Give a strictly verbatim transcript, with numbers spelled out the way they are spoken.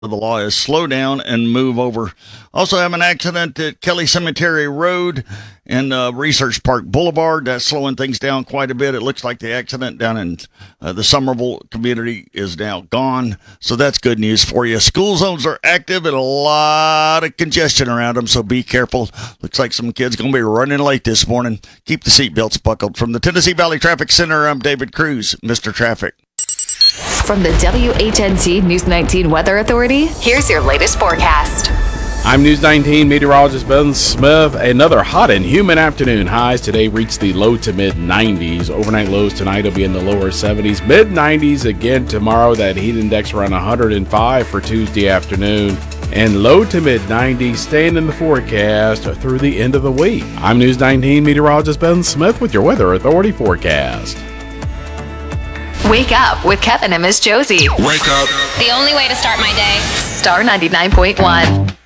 the law is slow down and move over. Also have an accident at Kelly Cemetery Road and uh, Research Park Boulevard. That's slowing things down quite a bit. It looks like the accident down in uh, the Somerville community is now gone. So that's good news for you. School zones are active and a lot of congestion around them, so be careful. Looks like some kids going to be running late this morning. Keep the seatbelts buckled. From the Tennessee Valley Traffic Center, I'm David Cruz, Mister Traffic. From the W H N T News nineteen Weather Authority, here's your latest forecast. I'm News nineteen meteorologist Ben Smith. Another hot and humid afternoon. Highs today reach the low to mid nineties. Overnight lows tonight will be in the lower seventies. Mid nineties again tomorrow. That heat index around one hundred five for Tuesday afternoon. And low to mid nineties staying in the forecast through the end of the week. I'm News nineteen meteorologist Ben Smith with your Weather Authority forecast. Wake up with Kevin and Miss Josie. Wake up. The only way to start my day. Star ninety-nine point one.